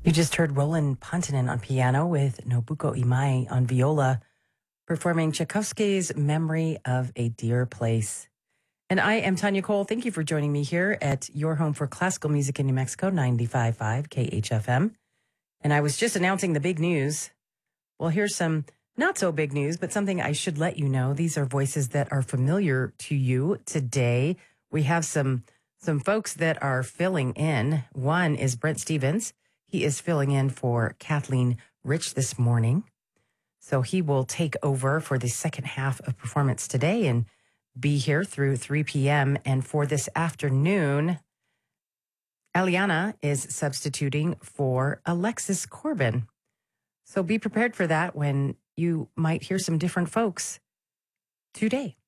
You just heard Roland Pontonen on piano with Nobuko Imai on viola, performing Tchaikovsky's Memory of a Dear Place. And I am Tanya Cole. Thank you for joining me here at your home for classical music in New Mexico, 95.5 KHFM. And I was just announcing the big news. Well, here's some not so big news, but something I should let you know. These are voices that are familiar to you today. We have some folks that are filling in. One is Brent Stevens. He is filling in for Kathleen Rich this morning. So he will take over for the second half of performance today and be here through 3 p.m. And for this afternoon, Eliana is substituting for Alexis Corbin. So be prepared for that when you might hear some different folks today.